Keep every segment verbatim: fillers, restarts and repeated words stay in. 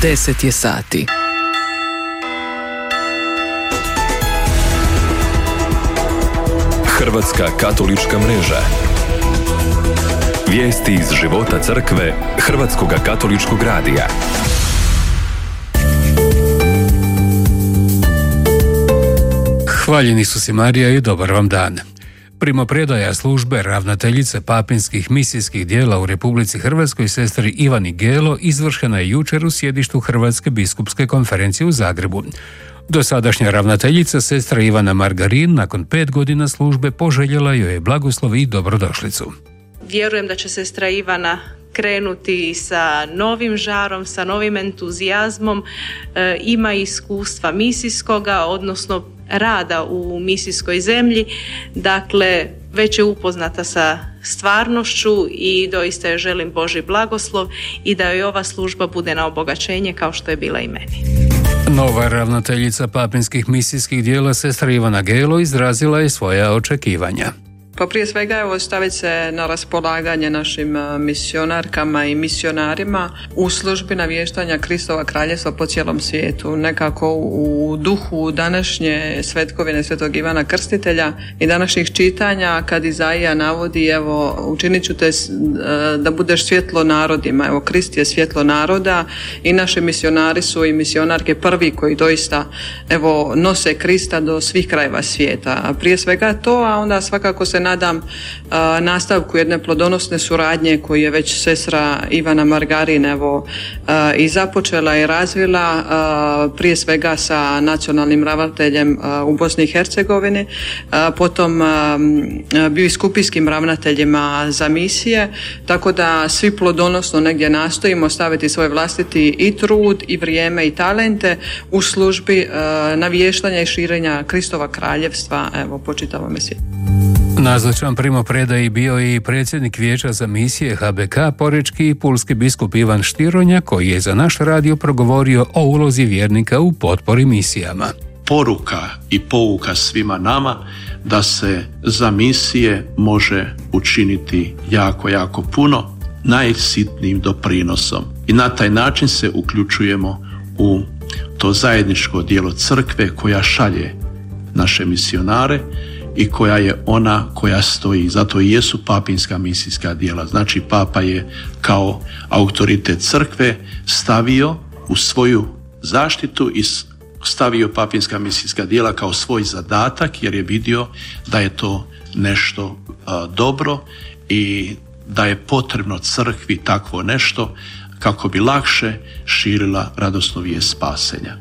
deset je sati. Hrvatska katolička mreža. Vijesti iz života crkve Hrvatskoga katoličkog radija. Hvaljeni su si Marija i dobar vam dan. Primopredaja službe ravnateljice papinskih misijskih dijela u Republici Hrvatskoj sestri Ivani Gelo izvršena je jučer u sjedištu Hrvatske biskupske konferencije u Zagrebu. Dosadašnja ravnateljica, sestra Ivana Margarin, nakon pet godina službe poželjela joj je blagoslov i dobrodošlicu. Vjerujem da će sestra Ivana krenuti sa novim žarom, sa novim entuzijazmom, e, ima iskustva misijskoga, odnosno rada u misijskoj zemlji, dakle već je upoznata sa stvarnošću i doista joj želim Božji blagoslov i da joj ova služba bude na obogaćenje kao što je bila i meni. Nova ravnateljica papinskih misijskih dijela, sestra Ivana Gelo, izrazila je svoja očekivanja. Pa prije svega evo staviti se na raspolaganje našim misionarkama i misionarima u službi navještanja Kristova kraljevstva po cijelom svijetu. Nekako u duhu današnje svetkovine Svetog Ivana Krstitelja i današnjih čitanja kad Izaija navodi evo učinit ću te da budeš svjetlo narodima. Evo Krist je svjetlo naroda i naši misionari su i misionarke prvi koji doista evo nose Krista do svih krajeva svijeta. A prije svega to, a onda svakako se nadam uh, nastavku jedne plodonosne suradnje koju je već sestra Ivana Margarin evo uh, i započela i razvila uh, prije svega sa nacionalnim ravnateljem uh, u Bosni i Hercegovini, uh, potom uh, biskupijskim ravnateljima za misije, tako da svi plodonosno negdje nastojimo staviti svoj vlastiti i trud i vrijeme i talente u službi uh, navještanja i širenja Kristova kraljevstva evo po čitavom svijetu. Nazočan primopredaji bio i predsjednik Vijeća za misije H B K, porečki i pulski biskup Ivan Štironja, koji je za naš radio progovorio o ulozi vjernika u potpori misijama. Poruka i pouka svima nama da se za misije može učiniti jako, jako puno, najsitnijim doprinosom. I na taj način se uključujemo u to zajedničko djelo crkve koja šalje naše misionare i koja je ona koja stoji, zato i jesu papinska misijska djela. Znači papa je kao autoritet crkve stavio u svoju zaštitu i stavio papinska misijska djela kao svoj zadatak jer je vidio da je to nešto a, dobro i da je potrebno crkvi takvo nešto kako bi lakše širila radosnu vijest spasenja.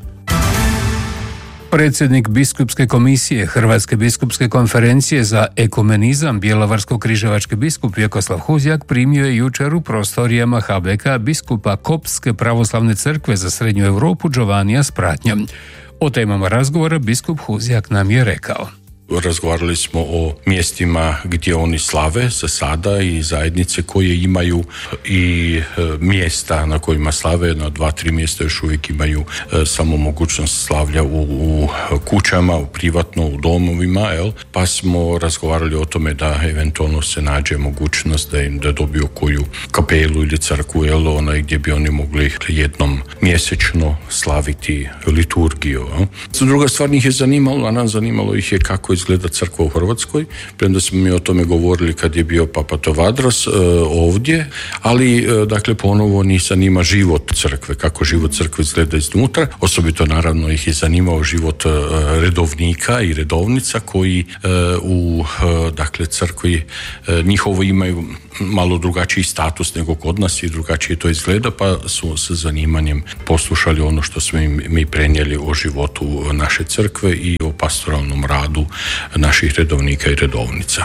Predsjednik biskupske komisije Hrvatske biskupske konferencije za ekumenizam bjelovarsko-križevački biskup Vjekoslav Huzjak primio je jučer u prostorijama H B K biskupa Kopske pravoslavne crkve za Srednju Europu Giovannija Spratnja. O temama razgovora biskup Huzjak nam je rekao. Razgovarali smo o mjestima gdje oni slave za sada i zajednice koje imaju i e, mjesta na kojima slave, na dva, tri mjesta još uvijek imaju e, samo mogućnost slavlja u, u kućama, u privatno, u domovima, jel? Pa smo razgovarali o tome da eventualno se nađe mogućnost da im da dobiju koju kapelu ili crkvu, jel? Onaj gdje bi oni mogli jednom mjesečno slaviti liturgiju. Jel? Druga stvar njih je zanimalo, a nas zanimalo ih je kako izgleda crkva u Hrvatskoj, premda smo mi o tome govorili kad je bio Papa Tovadros e, ovdje, ali e, dakle ponovo njih zanima život crkve, kako život crkve izgleda iznutra, osobito naravno ih je zanimao život e, redovnika i redovnica koji e, u e, dakle crkvi e, njihovo imaju malo drugačiji status nego kod nas i drugačije to izgleda, pa su sa zanimanjem poslušali ono što smo im mi prenijeli o životu naše crkve i o pastoralnom radu naših redovnika i redovnica.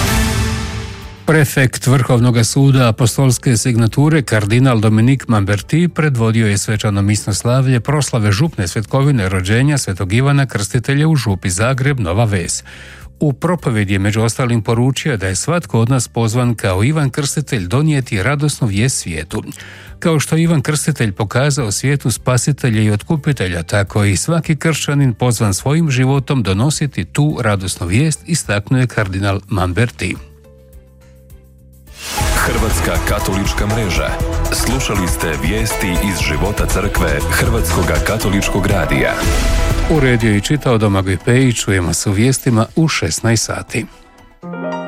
Prefekt Vrhovnog suda apostolske signature kardinal Dominik Mamberti predvodio je svečano misno slavlje proslave župne svetkovine rođenja Svetog Ivana Krstitelja u župi Zagreb Nova Ves. U propovjedi je među ostalim poručio da je svatko od nas pozvan kao Ivan Krstitelj donijeti radosnu vijest svijetu. Kao što Ivan Krstitelj pokazao svijetu spasitelja i otkupitelja, tako i svaki kršćanin pozvan svojim životom donositi tu radosnu vijest, istaknuo je kardinal Mamberti. Hrvatska katolička mreža. Slušali ste vijesti iz života crkve Hrvatskog katoličkog radija. Uredio i čitao Domagoj Pejić, čujemo se u vijestima u šesnaest sati.